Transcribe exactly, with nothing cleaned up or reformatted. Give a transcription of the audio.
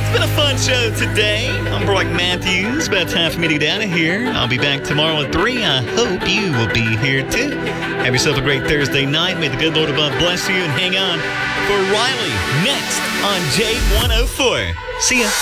it's been a fun show today. I'm Brock Matthews. About time for me to get out of here. I'll be back tomorrow at three. I hope you will be here too. Have yourself a great Thursday night. May the good Lord above bless you, and hang on for Riley next on J one oh four. See ya.